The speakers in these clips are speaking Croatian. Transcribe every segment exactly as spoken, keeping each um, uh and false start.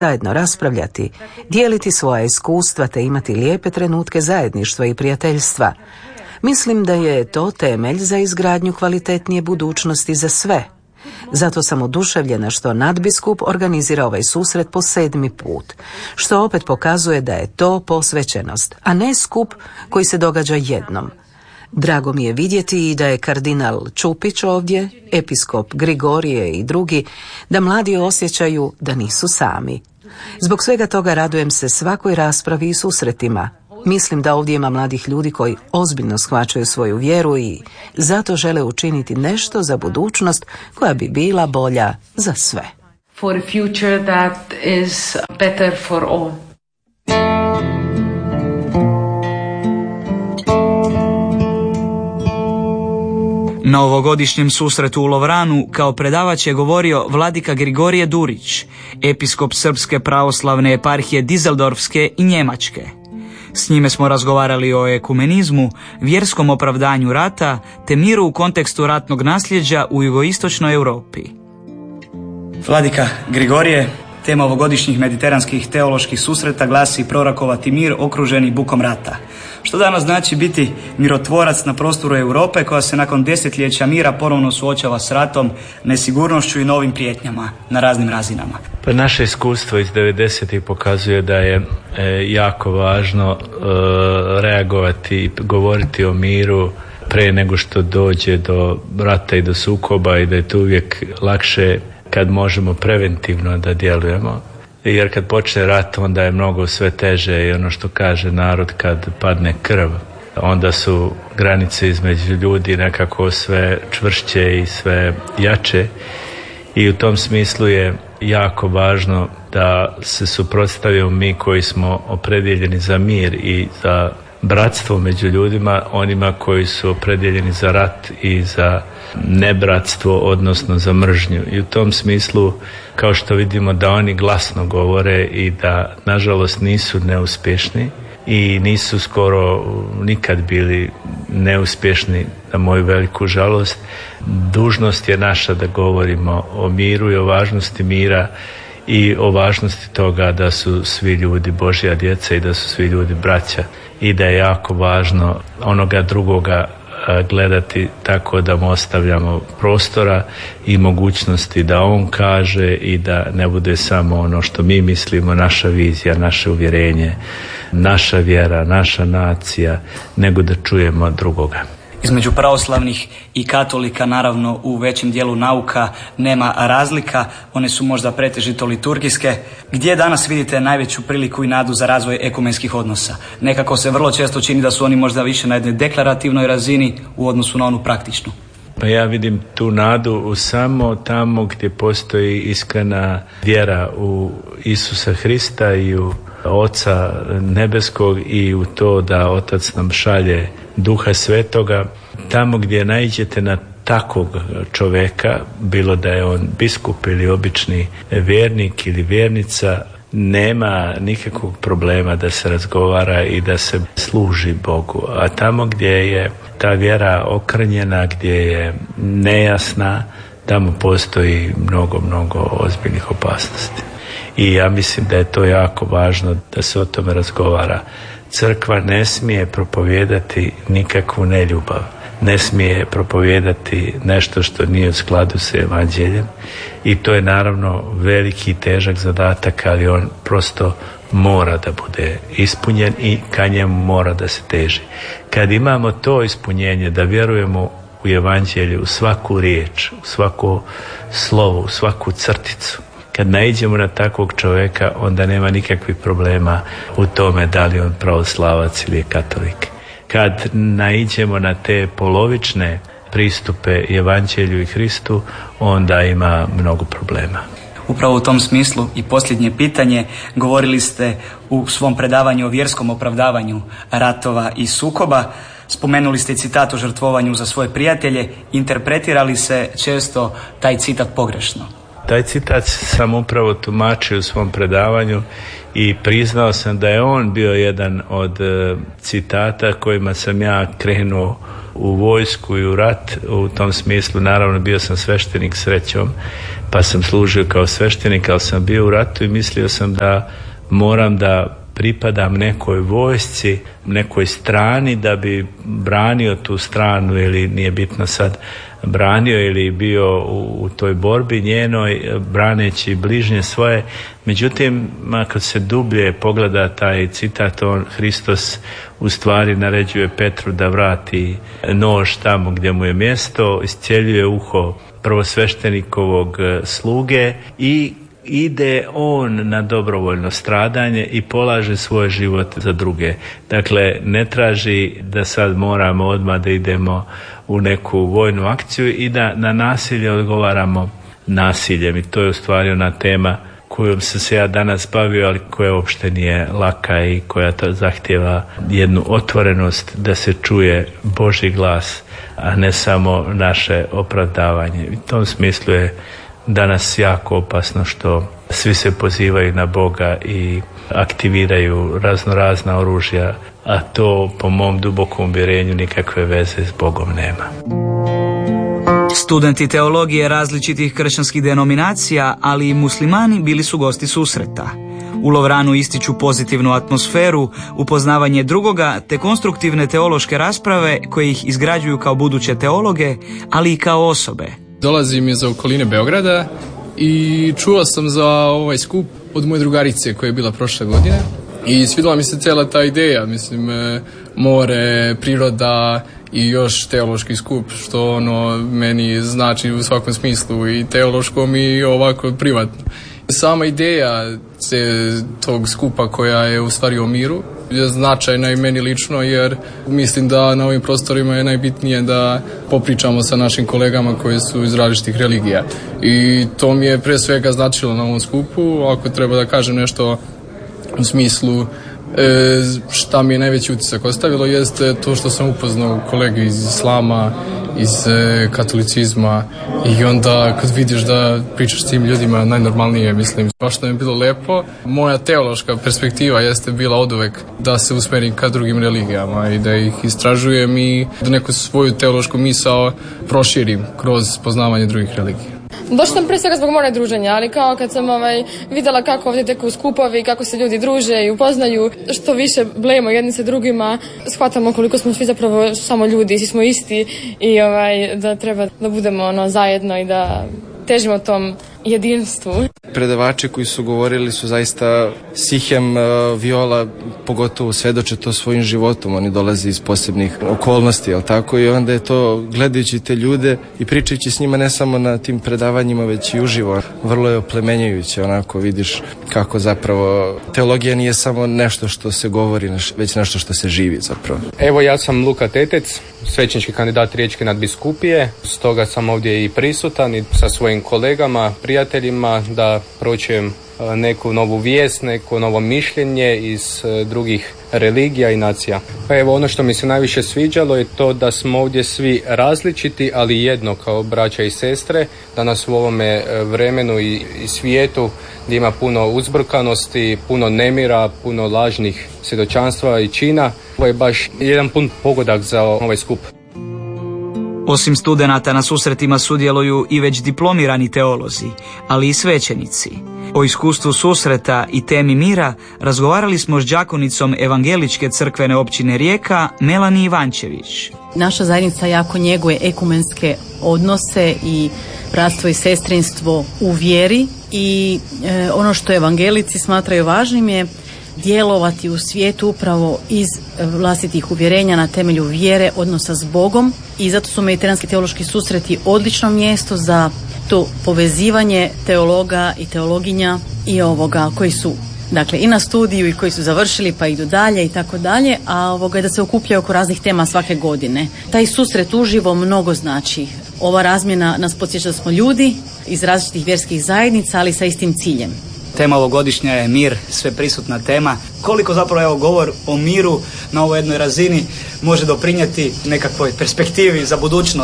zajedno raspravljati, dijeliti svoja iskustva te imati lijepe trenutke zajedništva i prijateljstva. Mislim da je to temelj za izgradnju kvalitetnije budućnosti za sve. Zato sam oduševljena što nadbiskup organizira ovaj susret po sedmi put, što opet pokazuje da je to posvećenost, a ne skup koji se događa jednom. Drago mi je vidjeti i da je kardinal Čupić ovdje, episkop Grigorije i drugi, da mladi osjećaju da nisu sami. Zbog svega toga radujem se svakoj raspravi i susretima. Mislim da ovdje ima mladih ljudi koji ozbiljno shvaćaju svoju vjeru i zato žele učiniti nešto za budućnost koja bi bila bolja za sve. For a future that is better for all. Na ovogodišnjem susretu u Lovranu kao predavač je govorio vladika Grigorije Durić, episkop Srpske pravoslavne eparhije Dizeldorfske i Njemačke. S njime smo razgovarali o ekumenizmu, vjerskom opravdanju rata te miru u kontekstu ratnog nasljeđa u jugoistočnoj Europi. Vladika Grigorije, tema ovogodišnjih mediteranskih teoloških susreta glasi prorokovati mir okruženi bukom rata. Što danas znači biti mirotvorac na prostoru Europe koja se nakon desetljeća mira ponovno suočava s ratom, nesigurnošću i novim prijetnjama na raznim razinama? Pa naše iskustvo iz devedesetih pokazuje da je e, jako važno e, reagovati i govoriti o miru pre nego što dođe do rata i do sukoba i da je to uvijek lakše kad možemo preventivno da djelujemo. Jer kad počne rat onda je mnogo sve teže i ono što kaže narod kad padne krv, onda su granice između ljudi nekako sve čvršće i sve jače i u tom smislu je jako važno da se suprotstavimo mi koji smo opredjeljeni za mir i za bratstvo među ljudima, onima koji su opredjeljeni za rat i za nebratstvo, odnosno za mržnju. I u tom smislu, kao što vidimo da oni glasno govore i da nažalost nisu neuspješni i nisu skoro nikad bili neuspješni, na moju veliku žalost, dužnost je naša da govorimo o miru i o važnosti mira i o važnosti toga da su svi ljudi Božja djeca i da su svi ljudi braća i da je jako važno onoga drugoga gledati tako da mu ostavljamo prostora i mogućnosti da on kaže i da ne bude samo ono što mi mislimo, naša vizija, naše uvjerenje, naša vjera, naša nacija, nego da čujemo drugoga. Između pravoslavnih i katolika, naravno, u većem dijelu nauka nema razlika, one su možda pretežito liturgijske. Gdje danas vidite najveću priliku i nadu za razvoj ekumenskih odnosa? Nekako se vrlo često čini da su oni možda više na jednoj deklarativnoj razini u odnosu na onu praktičnu. Pa ja vidim tu nadu u samo tamo gdje postoji iskrena vjera u Isusa Hrista i u Oca nebeskog i u to da Otac nam šalje Duha Svetoga. Tamo gdje naiđete na takvog čovjeka, bilo da je on biskup ili obični vjernik ili vjernica, nema nikakvog problema da se razgovara i da se služi Bogu. A tamo gdje je ta vjera okrnjena, gdje je nejasna, tamo postoji mnogo, mnogo ozbiljnih opasnosti. I ja mislim da je to jako važno da se o tome razgovara. Crkva ne smije propovijedati nikakvu neljubav. Ne smije propovijedati nešto što nije u skladu sa evanđeljem. I to je naravno veliki i težak zadatak, ali on prosto mora da bude ispunjen i ka njemu mora da se teži. Kad imamo to ispunjenje, da vjerujemo u evanđelju, u svaku riječ, u svako slovo, u svaku crticu, kad naiđemo na takvog čovjeka, onda nema nikakvih problema u tome da li on pravoslavac ili je katolik. Kad naiđemo na te polovične pristupe evanđelju i Hristu, onda ima mnogo problema. Upravo u tom smislu i posljednje pitanje, govorili ste u svom predavanju o vjerskom opravdavanju ratova i sukoba. Spomenuli ste citat o žrtvovanju za svoje prijatelje. Interpretirali se često taj citat pogrešno? Taj citat sam upravo tumačio u svom predavanju i priznao sam da je on bio jedan od citata kojima sam ja krenuo u vojsku i u rat. U tom smislu naravno bio sam sveštenik srećom, pa sam služio kao sveštenik, ali sam bio u ratu i mislio sam da moram da pripadam nekoj vojsci, nekoj strani da bi branio tu stranu, ili nije bitno sad branio ili bio u, u toj borbi njenoj, braneći bližnje svoje. Međutim, kad se dublje pogleda taj citat, on, Hristos u stvari naređuje Petru da vrati nož tamo gdje mu je mjesto, iscijeljuje uho prvosveštenikovog sluge i ide on na dobrovoljno stradanje i polaže svoj život za druge. Dakle, ne traži da sad moramo odmah da idemo u neku vojnu akciju i da na nasilje odgovaramo nasiljem. I to je u stvari ona tema kojom sam se ja danas bavio, ali koja uopšte nije laka i koja to zahtjeva jednu otvorenost da se čuje Božji glas, a ne samo naše opravdavanje. U tom smislu je danas jako opasno što svi se pozivaju na Boga i aktiviraju razno razna oružja, a to po mom dubokom uvjerenju nikakve veze s Bogom nema. Studenti teologije različitih kršćanskih denominacija, ali i muslimani bili su gosti susreta. U Lovranu ističu pozitivnu atmosferu, upoznavanje drugoga te konstruktivne teološke rasprave koje ih izgrađuju kao buduće teologe, ali i kao osobe. Dolazim iz okoline Beograda i čuo sam za ovaj skup od moje drugarice koja je bila prošle godine i svidjela mi se cijela ta ideja, mislim, more, priroda i još teološki skup, što ono meni znači u svakom smislu, i teološkom i ovako privatno. Sama ideja tog skupa koja je u stvari o miru je značajna i meni lično, jer mislim da na ovim prostorima je najbitnije da popričamo sa našim kolegama koji su iz različitih religija. I to mi je pre svega značilo na ovom skupu. Ako treba da kažem nešto u smislu šta mi je najveći utisak ostavilo, jeste to što sam upoznao kolege iz islama, iz katolicizma, i onda kad vidiš da pričaš s tim ljudima najnormalnije, mislim, baš da mi je bilo lepo. Moja teološka perspektiva jeste bila oduvek da se usmerim ka drugim religijama i da ih istražujem i da neku svoju teološku misao proširim kroz poznavanje drugih religija. Došla sam pre svega zbog mora druženja, ali kao kad sam ovaj, vidjela kako ovdje teku skupovi, kako se ljudi druže i upoznaju, što više blejemo jedni sa drugima, shvatamo koliko smo svi zapravo samo ljudi, svi smo isti i ovaj, da treba da budemo ono, zajedno i da težimo tom jedinstvu. Predavači koji su govorili su zaista Sihem, Viola, pogotovo svedoče to svojim životom, oni dolaze iz posebnih okolnosti, jel tako, i onda je to, gledajući te ljude i pričajući s njima ne samo na tim predavanjima, već i uživo, vrlo je oplemenjujuće, onako vidiš kako zapravo teologija nije samo nešto što se govori, već nešto što se živi zapravo. Evo, ja sam Luka Tetec, svećenički kandidat Riječke nadbiskupije, stoga sam ovdje i prisutan i sa svojim kolegama, prijateljima, da pročujem neku novu vijest, neko novo mišljenje iz drugih religija i nacija. Pa evo, ono što mi se najviše sviđalo je to da smo ovdje svi različiti, ali jedno kao braća i sestre, da nas u ovome vremenu i, i svijetu gdje ima puno uzbrkanosti, puno nemira, puno lažnih svjedočanstva i čina. Ovo je baš jedan pun pogodak za ovaj skup. Osim studenata na susretima sudjeluju i već diplomirani teolozi, ali i svećenici. O iskustvu susreta i temi mira razgovarali smo s đakonicom Evangeličke crkvene općine Rijeka, Melani Ivančević. Naša zajednica jako njeguje ekumenske odnose i bratstvo i sestrinstvo u vjeri i e, ono što evangelici smatraju važnim je djelovati u svijetu upravo iz vlastitih uvjerenja na temelju vjere, odnosa s Bogom, i zato su mediteranski teološki susreti odlično mjesto za to povezivanje teologa i teologinja i ovoga koji su dakle i na studiju i koji su završili pa idu dalje i tako dalje, a ovoga da se okupljaju oko raznih tema svake godine. Taj susret uživo mnogo znači. Ova razmjena nas podsjeća da smo ljudi iz različitih vjerskih zajednica, ali sa istim ciljem. Tema ovogodišnja je mir, sve prisutna tema. Koliko zapravo evo, govor o miru na ovoj jednoj razini može doprinijeti nekakvoj perspektivi za budućnost?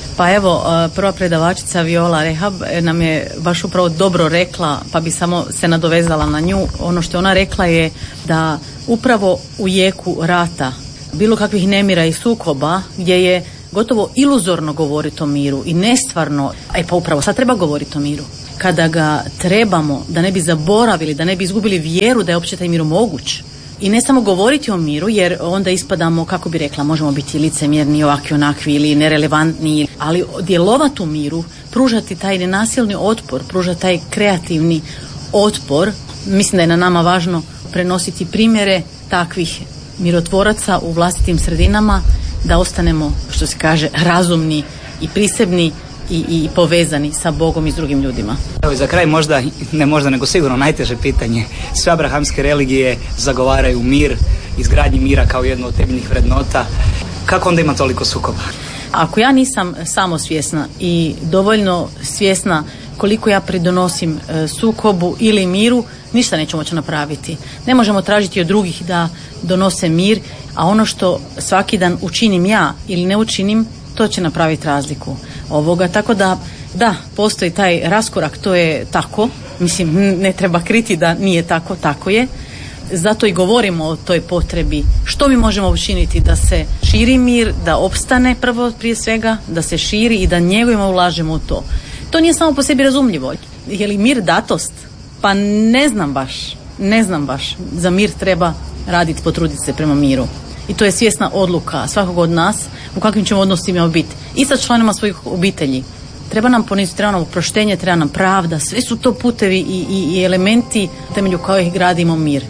Pa evo, prva predavačica Viola Rehab nam je baš upravo dobro rekla, pa bi samo se nadovezala na nju. Ono što je ona rekla je da upravo u jeku rata, bilo kakvih nemira i sukoba, gdje je gotovo iluzorno govoriti o miru i nestvarno, aj pa upravo sad treba govoriti o miru. Kada ga trebamo, da ne bi zaboravili, da ne bi izgubili vjeru da je uopće taj mir moguć. I ne samo govoriti o miru, jer onda ispadamo, kako bi rekla, možemo biti licemjerni, ovakvi, onakvi ili nerelevantni, ali djelovati u miru, pružati taj nenasilni otpor, pružati taj kreativni otpor. Mislim da je na nama važno prenositi primjere takvih mirotvoraca u vlastitim sredinama, da ostanemo, što se kaže, razumni i prisebni i, i povezani sa Bogom i s drugim ljudima. Evo i za kraj možda, ne možda nego sigurno najteže pitanje. Sve abrahamske religije zagovaraju mir, izgradnji mira kao jednu od temeljnih vrednota. Kako onda ima toliko sukoba? Ako ja nisam samosvjesna i dovoljno svjesna koliko ja pridonosim sukobu ili miru, ništa nećemo moći napraviti. Ne možemo tražiti od drugih da donose mir, a ono što svaki dan učinim ja ili ne učinim, to će napraviti razliku ovoga. Tako da, da, postoji taj raskorak, to je tako. Mislim, ne treba kriti da nije tako, tako je. Zato i govorimo o toj potrebi. Što mi možemo učiniti da se širi mir, da opstane prvo prije svega, da se širi i da njegujemo, ulažemo u to. To nije samo po sebi razumljivo. Je li mir datost? Pa ne znam baš, ne znam baš. Za mir treba raditi, potruditi se prema miru. I to je svjesna odluka svakog od nas u kakvim ćemo odnosima biti. I sa članima svojih obitelji. Treba nam poniziti, treba nam oproštenje, treba nam pravda. Sve su to putevi i, i, i elementi temelju kojih gradimo mir.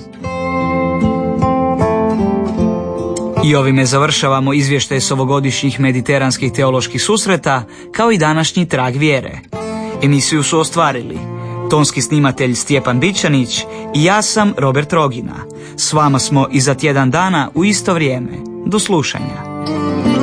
I ovime završavamo izvještaj s ovogodišnjih mediteranskih teoloških susreta, kao i današnji trag vjere. Emisiju su ostvarili tonski snimatelj Stjepan Bičanić i ja sam Robert Rogina. S vama smo i za tjedan dana u isto vrijeme. Do slušanja.